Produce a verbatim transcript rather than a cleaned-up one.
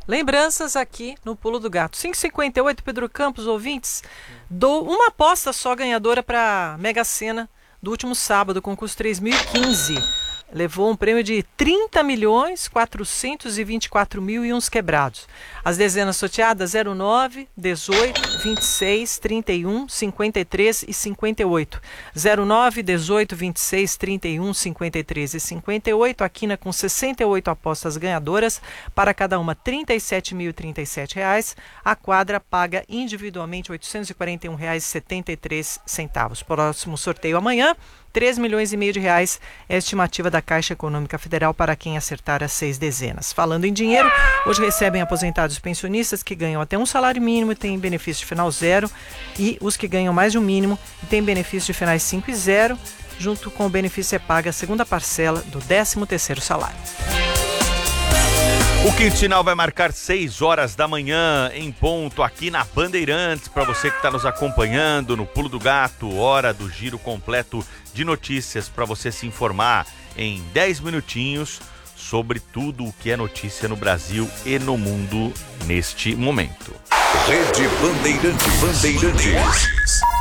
Lembranças aqui no Pulo do Gato. cinco e cinquenta e oito, Pedro Campos, ouvintes. Dou uma aposta só ganhadora para Mega Sena do último sábado, concurso três mil e quinze. Levou um prêmio de trinta milhões, quatrocentos e vinte e quatro mil e uns quebrados. As dezenas sorteadas zero nove, dezoito, vinte e seis, trinta e um, cinquenta e três e cinquenta e oito. zero nove, dezoito, vinte e seis, trinta e um, cinquenta e três e cinquenta e oito. A quina com sessenta e oito apostas ganhadoras, para cada uma trinta e sete mil e trinta e sete reais. A quadra paga individualmente oitocentos e quarenta e um reais e setenta e três centavos. Próximo sorteio amanhã. três milhões e meio de reais é a estimativa da Caixa Econômica Federal para quem acertar as seis dezenas. Falando em dinheiro, hoje recebem aposentados e pensionistas que ganham até um salário mínimo e têm benefício de final zero, e os que ganham mais de um mínimo e têm benefício de finais cinco e zero, junto com o benefício é paga a segunda parcela do décimo terceiro salário. O quinto sinal vai marcar seis horas da manhã em ponto aqui na Bandeirantes. Para você que está nos acompanhando no Pulo do Gato, hora do giro completo de notícias para você se informar em dez minutinhos sobre tudo o que é notícia no Brasil e no mundo neste momento. Rede Bandeirantes. Bandeirantes.